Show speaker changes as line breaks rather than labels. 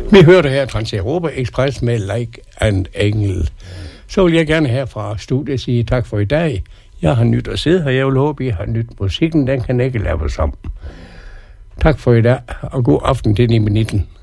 Vi hørte her Trans-Europa Express med Like an Angel. Så vil jeg gerne her fra studiet sige tak for i dag. Jeg har nyt at sidde her. Jeg vil håbe, I har nyt musikken. Den kan ikke laves om. Tak for i dag, og god aften til 9 med 19.